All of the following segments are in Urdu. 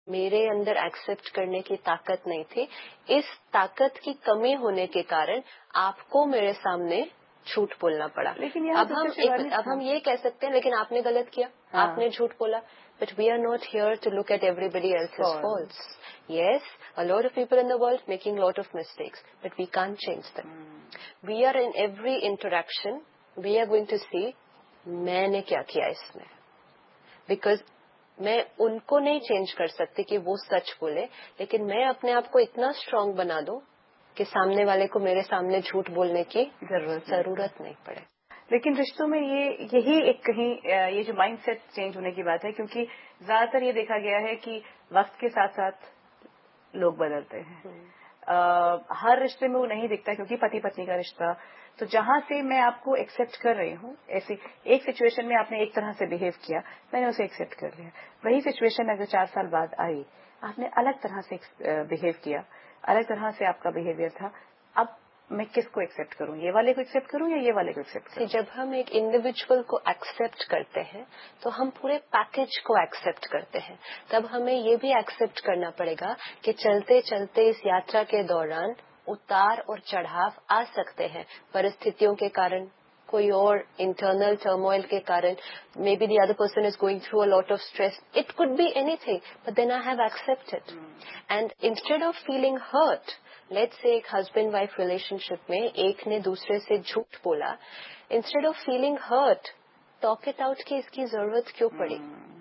میرے اندر ایکسپٹ کرنے کی طاقت نہیں تھی. اس طاقت کی کمی ہونے کے کارن آپ کو میرے سامنے جھوٹ بولنا پڑا. لیکن اب ہم یہ کہہ سکتے ہیں لیکن آپ نے غلط کیا, آپ نے جھوٹ بولا. But we are not here to look at every body else's faults. Yes, a lot of people in the world making lot of mistakes, but we can't change them. We are in every interaction, we are going to see میں نے کیا کیا اس میں. Because میں ان کو نہیں چینج کر سکتی کہ وہ سچ بولے, لیکن میں اپنے آپ کو اتنا اسٹرانگ بنا دوں کہ سامنے والے کو میرے سامنے جھوٹ بولنے کی ضرورت نہیں پڑے. لیکن رشتوں میں یہی ایک کہیں یہ جو مائنڈ سیٹ چینج ہونے کی بات ہے, کیونکہ زیادہ تر یہ دیکھا گیا ہے کہ وقت کے ساتھ ساتھ لوگ بدلتے ہیں. ہر رشتے میں وہ نہیں دکھتا, کیونکہ پتی پتنی کا رشتہ, تو جہاں سے میں آپ کو ایکسپٹ کر رہی ہوں, ایسی ایک سچویشن میں آپ نے ایک طرح سے بہیو کیا, میں نے اسے ایکسپٹ کر لیا. وہی سچویشن اگر 4 سال بعد آئی, آپ نے الگ طرح سے بہیو کیا, الگ طرح سے آپ کا بہیویئر تھا, اب میں کس کو ایکسپٹ کروں, یہ والے کو ایکسپٹ کروں یا یہ والے کو ایکسپٹ کروں؟ جب ہم ایک انڈیویجول کو ایکسپٹ کرتے ہیں تو ہم پورے پیکج کو ایکسپٹ کرتے ہیں. تب ہمیں یہ بھی ایکسپٹ کرنا پڑے گا کہ چلتے چلتے اس یاترا کے دوران اتار اور چڑھاؤ آ سکتے ہیں, پرستھتیوں کے کارن, کوئی اور انٹرنل ٹرموائل کے کارن. May be the other person is going through a lot of stress, it could be any thing, but then I have expected. And instead of feeling hurt, let's say ایک ہسبینڈ وائف ریلیشن شپ میں ایک نے دوسرے سے جھوٹ بولا, instead of feeling hurt, talk it out کہ اس کی ضرورت کیوں پڑی.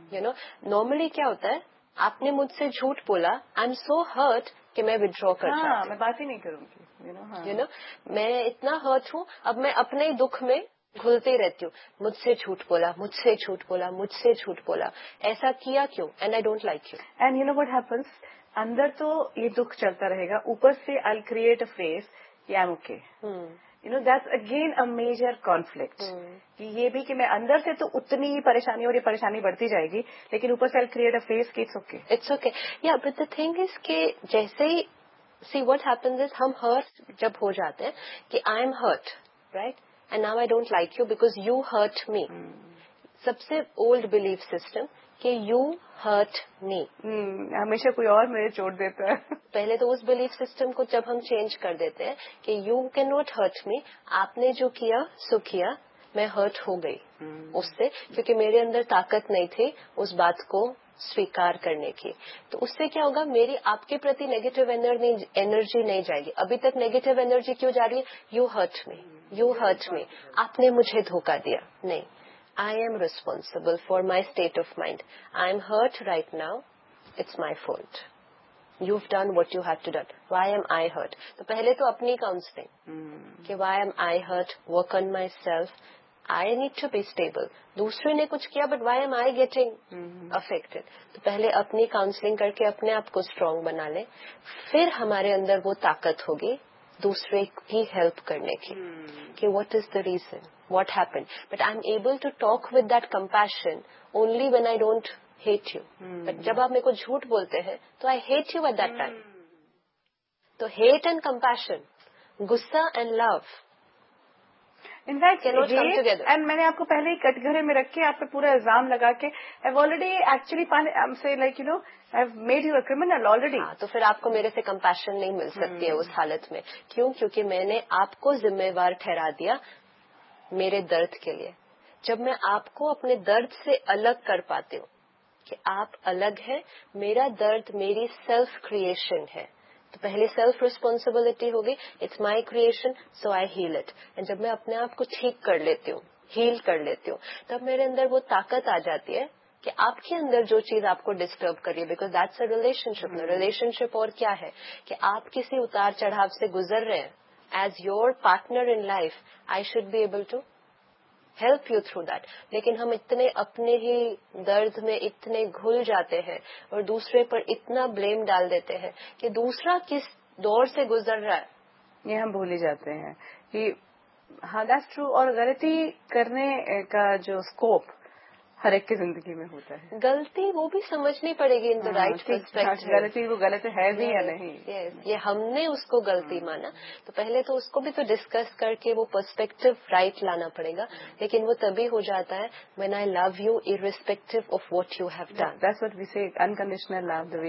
نارملی کیا ہوتا ہے, آپ نے مجھ سے جھوٹ بولا, آئی ایم سو ہرٹ کہ میں ودرا کر جاتی ہوں, میں بات ہی نہیں کروں گی. میں اتنا ہرٹ ہوں, اب میں اپنے دکھ میں گھلتی رہتی ہوں, مجھ سے جھوٹ بولا, مجھ سے جھوٹ بولا, مجھ سے جھوٹ بولا, ایسا کیا کیوں, and I don't like you. And you know what happens, اندر تو یہ دکھ چلتا رہے گا, اوپر سے آئی کریٹ اے فیس کہ I am okay. That's again a major conflict. یہ بھی کہ میں اندر سے تو اتنی ہی پریشانی اور یہ پریشانی بڑھتی جائے گی, لیکن اوپر سے آئی کریٹ اے فیس کہ اٹس اوکے. یا بٹ دا تھنگ از کہ جیسے ہی سی وٹ ہیپنز از, ہم ہرٹ جب ہو جاتے ہیں کہ I am hurt, right, and now I don't like you because you hurt me. سب سے اولڈ بلیف سسٹم کہ یو ہرٹ می, ہمیشہ کوئی اور مجھے چوٹ دیتا ہے. پہلے تو اس بلیف سسٹم کو جب ہم چینج کر دیتے ہیں کہ you can not hurt me, آپ نے جو کیا سو کیا, میں ہرٹ ہو گئی اس سے, کیونکہ میرے اندر طاقت نہیں تھی اس بات کو سویکار کرنے کی. تو اس سے کیا ہوگا, میری آپ کے پرتی نیگیٹو انرجی نہیں جائے گی. ابھی تک نیگیٹو انرجی کیوں جا رہی ہے, you hurt me, you hurt me, آپ نے مجھے دھوکہ دیا. نہیں, I am responsible for my state of mind. I am hurt right now. It's my fault. You've done what you had to do. Why am I hurt? تو پہلے تو اپنی کاؤنسلنگ کہ why am I hurt? Work on myself. I need to be stable. دوسرے نے کچھ کیا but why am I getting affected? تو پہلے اپنی کاؤنسلنگ کر کے اپنے آپ کو اسٹرانگ بنا لیں, پھر ہمارے اندر وہ طاقت ہوگی دوسرے کی ہیلپ کرنے کی کہ what is the reason? What happened? But I'm able to talk with that compassion only when I don't hate you. But جب آپ میرے کو جھوٹ بولتے ہیں تو I hate you at that time. تو hate and compassion, غصہ and love, in fact cannot come together. And میں نے آپ کو پہلے ہی کٹ گھرے میں رکھ کے آپ پہ پورا الزام لگا کے I've already actually say like I've made you a criminal already. تو پھر آپ کو میرے سے compassion نہیں مل سکتی ہے اس حالت میں. کیوں؟ کیونکہ میں نے آپ کو ذمہ وار ٹھہرا دیا میرے درد کے لیے. جب میں آپ کو اپنے درد سے الگ کر پاتی ہوں کہ آپ الگ ہیں, میرا درد میری سیلف کریشن ہے, تو پہلے سیلف ریسپانسبلٹی ہوگی, it's my creation so I heel it. And جب میں اپنے آپ کو ٹھیک کر لیتی ہوں, ہیل کر لیتی ہوں, تب میرے اندر وہ طاقت آ جاتی ہے کہ آپ کے اندر جو چیز آپ کو ڈسٹرب کر رہی ہے, because that's a relation ship. Relation شپ اور کیا ہے کہ آپ کسی اتار چڑھاؤ سے گزر رہے ہیں, as your partner in life I should be able to help you through that. لیکن ہم اتنے اپنے ہی درد میں اتنے گھل جاتے ہیں اور دوسرے پر اتنا بلیم ڈال دیتے ہیں کہ دوسرا کس دور سے گزر رہا ہے یہ ہم بھول ہی جاتے ہیں کہ ہاں دیٹس ٹرو. اور غلطی کرنے کا جو اسکوپ ہر ایک کی زندگی میں ہوتا ہے, غلطی وہ بھی سمجھنی پڑے گی ان دا رائٹ پرسپیکٹو. غلطی وہ غلط ہے بھی یا نہیں, یہ ہم نے اس کو غلطی مانا, تو پہلے تو اس کو بھی تو ڈسکس کر کے وہ پرسپیکٹو رائٹ لانا پڑے گا. لیکن وہ تبھی ہو جاتا ہے when I love you irrespective of what you have done. That's what we say, unconditional love.